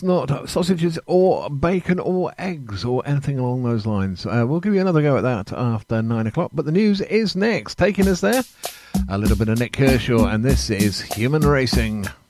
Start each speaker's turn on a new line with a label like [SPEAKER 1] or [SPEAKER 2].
[SPEAKER 1] not sausages or bacon or eggs or anything along those lines. We'll give you another go at that after 9 o'clock. But the news is next. Taking us there, a little bit of Nick Kershaw, and this is Human Racing.